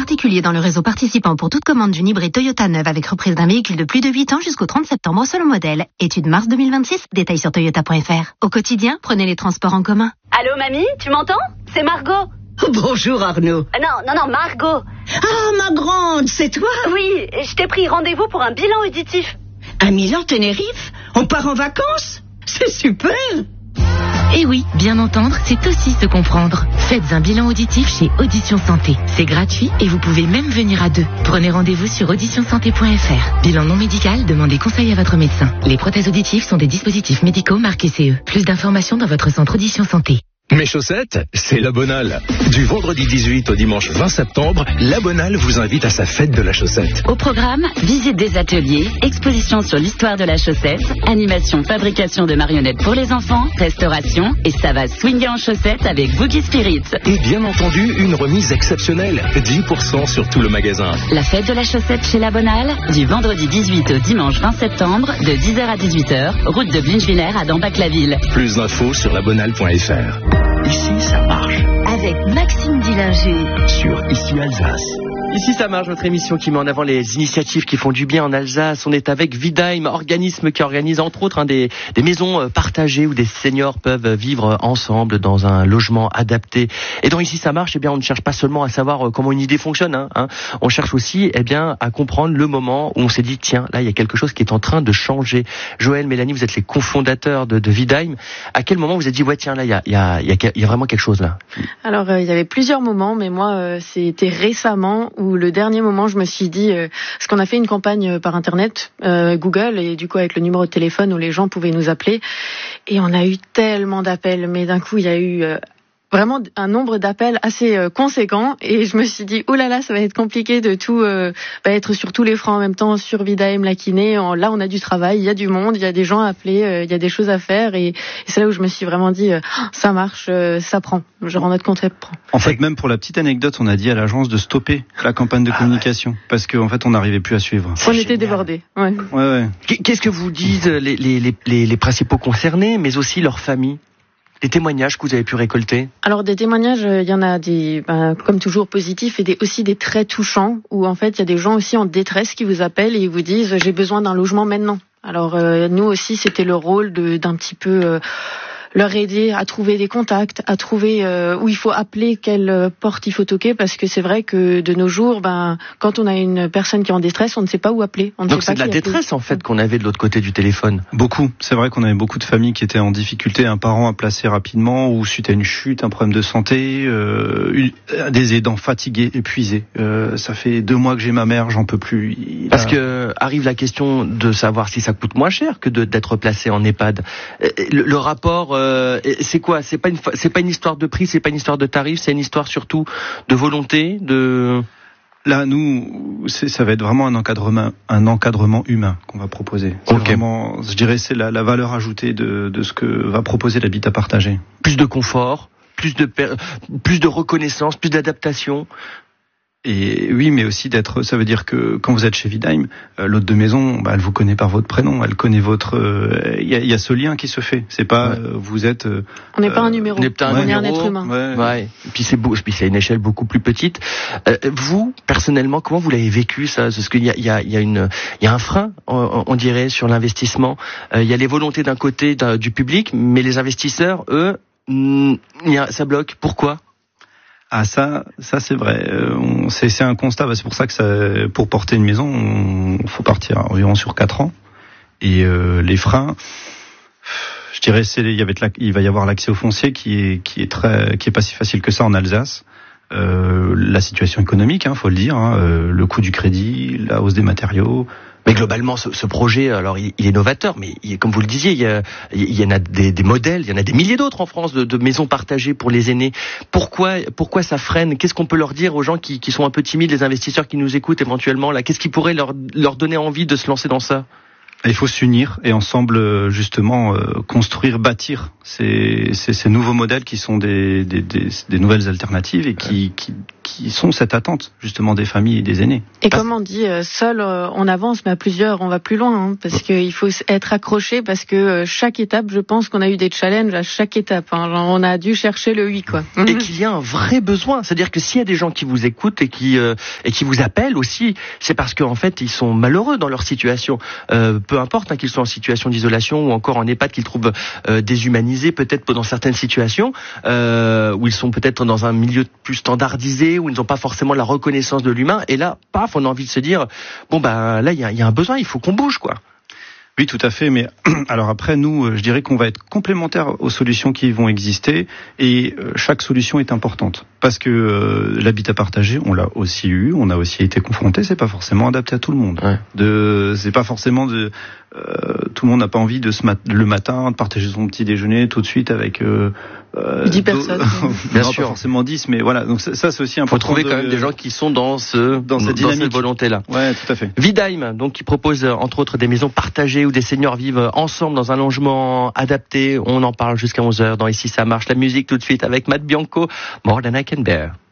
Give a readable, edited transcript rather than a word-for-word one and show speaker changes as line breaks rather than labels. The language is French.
particulier dans le réseau participant pour toute commande d'une hybride Toyota neuve avec reprise d'un véhicule de plus de 8 ans jusqu'au 30 septembre selon modèle. Étude mars 2026, détails sur toyota.fr. Au quotidien, prenez les transports en commun.
Allô mamie, tu m'entends? C'est Margot.
Bonjour Arnaud.
Non, Margot.
Ah, ma grande, c'est toi?
Oui, je t'ai pris rendez-vous pour un bilan auditif.
À Milan, Tenerife? On part en vacances? C'est super!
Et oui, bien entendre, c'est aussi se comprendre. Faites un bilan auditif chez Audition Santé. C'est gratuit et vous pouvez même venir à deux. Prenez rendez-vous sur auditionsanté.fr. Bilan non médical, demandez conseil à votre médecin. Les prothèses auditives sont des dispositifs médicaux marqués CE. Plus d'informations dans votre centre Audition Santé.
Mes chaussettes, c'est la Bonale. Du vendredi 18 au dimanche 20 septembre, la Bonale vous invite à sa fête de la chaussette.
Au programme, visite des ateliers, exposition sur l'histoire de la chaussette, animation, fabrication de marionnettes pour les enfants, restauration, et ça va swinguer en chaussettes avec Boogie Spirit.
Et bien entendu, une remise exceptionnelle, 10% sur tout le magasin.
La fête de la chaussette chez La Bonale, du vendredi 18 au dimanche 20 septembre, de 10h à 18h, route de Blinchwiller à Dambach-la-Ville.
Plus d'infos sur labonale.fr. Ici, ça marche.
Avec Maxime Dillinger.
Sur Ici Alsace.
Ici ça marche, votre émission qui met en avant les initiatives qui font du bien en Alsace. On est avec Vidheim, organisme qui organise entre autres des maisons partagées où des seniors peuvent vivre ensemble dans un logement adapté. Et dans Ici ça marche, on ne cherche pas seulement à savoir comment une idée fonctionne. On cherche aussi à comprendre le moment où on s'est dit tiens, là il y a quelque chose qui est en train de changer. Joël, Mélanie, vous êtes les cofondateurs de Vidheim. À quel moment vous avez dit ouais tiens là il y a vraiment quelque chose là?
Alors il y avait plusieurs moments, mais moi c'était récemment où le dernier moment je me suis dit parce qu'on a fait une campagne par internet Google et du coup avec le numéro de téléphone où les gens pouvaient nous appeler et on a eu tellement d'appels, mais d'un coup il y a eu vraiment un nombre d'appels assez conséquent et je me suis dit oh là là, ça va être compliqué de tout être sur tous les fronts en même temps sur Vidheim, la kiné. Là on a du travail, il y a du monde, il y a des gens à appeler, il y a des choses à faire et c'est là où je me suis vraiment dit ça marche, ça prend. Je rends notre compte, ça prend.
En fait, même pour la petite anecdote, on a dit à l'agence de stopper la campagne de communication parce qu'en fait on n'arrivait plus à suivre.
On était débordés. Ouais.
Qu'est-ce que vous disent les principaux concernés, mais aussi leurs familles? Des témoignages que vous avez pu récolter? Alors
des témoignages, il y en a des, comme toujours positifs et aussi des très touchants où en fait il y a des gens aussi en détresse qui vous appellent et ils vous disent j'ai besoin d'un logement maintenant. Alors nous aussi c'était le rôle d'un petit peu leur aider à trouver des contacts, à trouver où il faut appeler, quelle porte il faut toquer, parce que c'est vrai que de nos jours, quand on a une personne qui est en détresse, on ne sait pas où appeler.
Donc c'est de la détresse en fait qu'on avait de l'autre côté du téléphone.
Beaucoup. C'est vrai qu'on avait beaucoup de familles qui étaient en difficulté, un parent à placer rapidement ou suite à une chute, un problème de santé, des aidants fatigués, épuisés. Ça fait 2 mois que j'ai ma mère, j'en peux plus.
Parce que arrive la question de savoir si ça coûte moins cher que d'être placé en EHPAD. Le rapport c'est quoi? C'est pas une histoire de prix, c'est pas une histoire de tarif, c'est une histoire surtout de volonté, de...
Là, nous, ça va être vraiment un encadrement humain qu'on va proposer. C'est vraiment, je dirais, c'est la valeur ajoutée de ce que va proposer l'habitat partagé.
Plus de confort, plus de reconnaissance, plus d'adaptation.
Et oui, mais aussi ça veut dire que quand vous êtes chez Vidheim, l'hôte de maison, elle vous connaît par votre prénom, elle connaît votre, il y a ce lien qui se fait. C'est pas, vous êtes,
on n'est pas un numéro, on est un être humain.
Ouais. Et puis c'est à une échelle beaucoup plus petite. Vous, personnellement, comment vous l'avez vécu ça? Parce qu'il y a un frein, on dirait, sur l'investissement. Il y a les volontés d'un côté du public, mais les investisseurs, eux, ça bloque. Pourquoi?
Ah ça c'est vrai. C'est un constat. C'est pour ça que pour porter une maison, faut partir environ sur 4 ans. Et les freins, je dirais, il va y avoir l'accès au foncier qui est pas si facile que ça en Alsace. La situation économique, faut le dire, le coût du crédit, la hausse des matériaux.
Mais globalement, ce projet, alors il est novateur, mais comme vous le disiez, il y en a des modèles, il y en a des milliers d'autres en France de maisons partagées pour les aînés. Pourquoi ça freine? Qu'est-ce qu'on peut leur dire aux gens qui sont un peu timides, les investisseurs qui nous écoutent éventuellement là? Qu'est-ce qui pourrait leur donner envie de se lancer dans ça?
Il faut s'unir et ensemble justement construire, bâtir ces nouveaux modèles qui sont des nouvelles alternatives et qui qui sont cette attente justement des familles et des aînés.
Et comme on dit, seul on avance, mais à plusieurs on va plus loin, hein, parce qu'il faut être accroché, parce que chaque étape, je pense qu'on a eu des challenges à chaque étape. Hein, genre on a dû chercher le oui, quoi.
Et qu'il y a un vrai besoin, c'est-à-dire que s'il y a des gens qui vous écoutent et qui vous appellent aussi, c'est parce qu'en fait ils sont malheureux dans leur situation. Peu importe qu'ils soient en situation d'isolation ou encore en EHPAD, qu'ils trouvent déshumanisés peut-être dans certaines situations, où ils sont peut-être dans un milieu plus standardisé, où ils n'ont pas forcément la reconnaissance de l'humain. Et là, paf, on a envie de se dire, bon ben là il y a un besoin, il faut qu'on bouge, quoi.
Oui, tout à fait. Mais alors après, nous, je dirais qu'on va être complémentaires aux solutions qui vont exister, et chaque solution est importante parce que l'habitat partagé, on l'a aussi eu, on a aussi été confronté. C'est pas forcément adapté à tout le monde. Ouais. C'est pas forcément tout le monde n'a pas envie le matin de partager son petit déjeuner tout de suite avec
10 personnes.
Bien
non,
sûr.
Pas forcément 10, mais voilà. Donc ça c'est aussi important.
Faut trouver quand même des gens qui sont dans cette volonté-là.
Ouais, tout à fait.
Vidheim, donc qui propose entre autres des maisons partagées où des seniors vivent ensemble dans un logement adapté. On en parle jusqu'à 11h dans Ici ça marche. La musique tout de suite avec Matt Bianco, More Than I Can Bear.